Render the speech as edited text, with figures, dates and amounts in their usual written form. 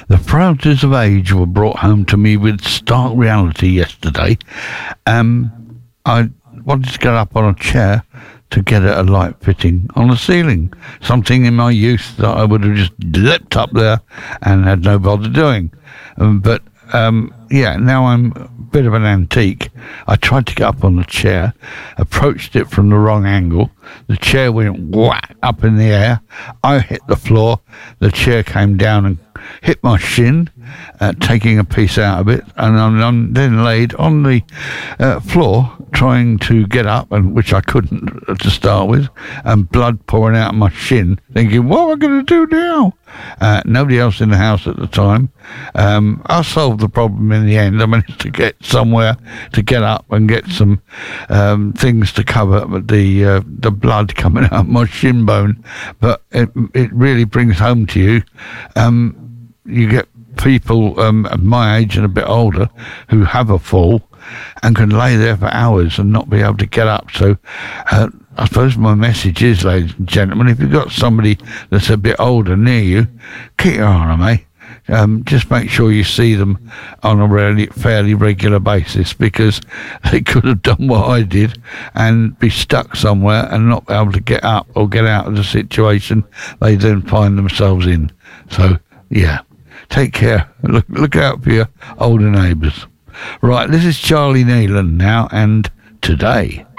The frailties of age were brought home to me with stark reality yesterday. I wanted to get up on a chair to get a light fitting on the ceiling. Something in my youth that I would have just leapt up there and had no bother doing. Now I'm a bit of an antique. I tried to get up on the chair, approached it from the wrong angle. The chair went whack up in the air. I hit the floor. The chair came down and hit my shin, taking a piece out of it, and I'm then laid on the floor trying to get up, and which I couldn't to start with, and blood pouring out of my shin, thinking, what am I going to do now? Nobody else in the house at the time. I solved the problem in the end. I managed to get somewhere to get up and get some things to cover the blood coming out of my shin bone. But it really brings home to you, you get people of my age and a bit older who have a fall and can lay there for hours and not be able to get up. So I suppose my message is, ladies and gentlemen, if you've got somebody that's a bit older near you, keep your eye on them, eh? Just make sure you see them on a fairly regular basis, because they could have done what I did and be stuck somewhere and not be able to get up or get out of the situation they then find themselves in. So, yeah, take care. Look out for your older neighbours. Right, this is Charlie Nealon now, and Today.